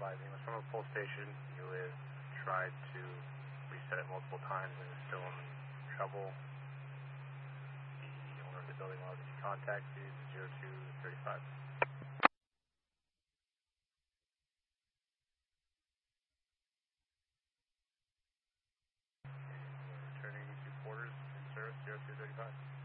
advising was from a pull station. You have tried to reset it multiple times and is still in trouble. The owner of the building will obviously contact you, 0235. Returning to quarters in service, 0235.